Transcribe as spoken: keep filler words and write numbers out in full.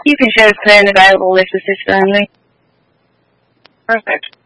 You can show clear and available list assist only. Perfect.